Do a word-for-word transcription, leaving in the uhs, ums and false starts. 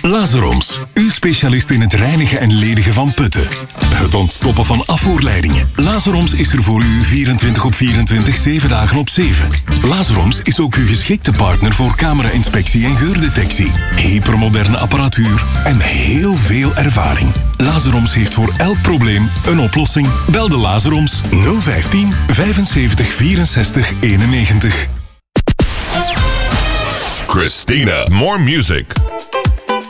Lazaroms, uw specialist in het reinigen en ledigen van putten. Het ontstoppen van afvoerleidingen. Lazaroms is er voor u vierentwintig op vierentwintig, zeven dagen op zeven. Lazaroms is ook uw geschikte partner voor camera-inspectie en geurdetectie. Hypermoderne apparatuur en heel veel ervaring. Lazaroms heeft voor elk probleem een oplossing. Bel de Lazaroms nul vijftien vijfenzeventig vierenzestig eenennegentig. Christina, more music.